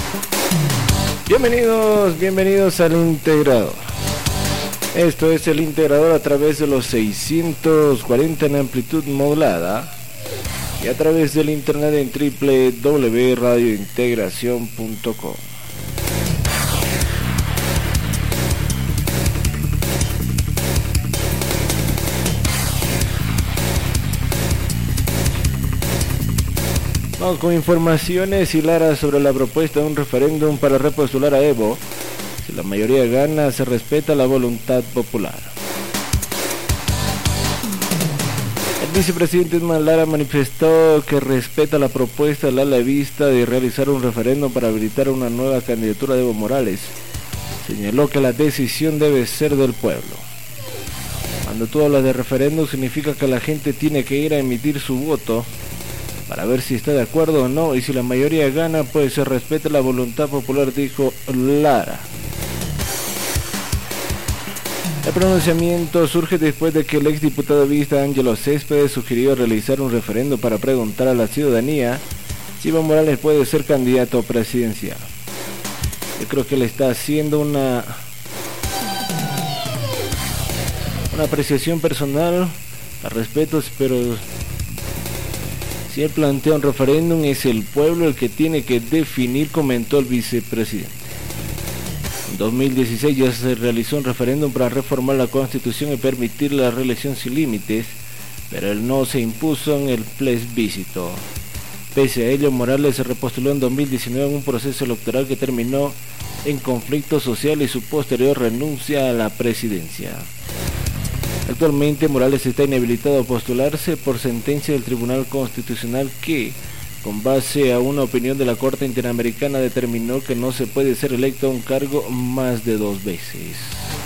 Bienvenidos al Integrador. Esto es el Integrador a través de los 640 en amplitud modulada y a través del internet en www.radiointegracion.com. Vamos con informaciones hilaras sobre la propuesta de un referéndum para repostular a Evo. Si la mayoría gana, se respeta la voluntad popular. El vicepresidente Edmundo Lara manifestó que respeta la propuesta del ala vista de realizar un referéndum para habilitar una nueva candidatura de Evo Morales. Señaló que la decisión debe ser del pueblo. Cuando tú hablas de referéndum, significa que la gente tiene que ir a emitir su voto para ver si está de acuerdo o no, y si la mayoría gana, pues se respeta la voluntad popular, dijo Lara. El pronunciamiento surge después de que el exdiputado vista Ángelo Céspedes sugirió realizar un referendo para preguntar a la ciudadanía si Evo Morales puede ser candidato presidencial. Yo creo que él está haciendo una apreciación personal al respecto, pero si él plantea un referéndum, es el pueblo el que tiene que definir, comentó el vicepresidente. En 2016 ya se realizó un referéndum para reformar la Constitución y permitir la reelección sin límites, pero el no se impuso en el plebiscito. Pese a ello, Morales se repostuló en 2019 en un proceso electoral que terminó en conflicto social y su posterior renuncia a la presidencia. Actualmente Morales está inhabilitado a postularse por sentencia del Tribunal Constitucional que, con base a una opinión de la Corte Interamericana, determinó que no se puede ser electo a un cargo más de 2 veces.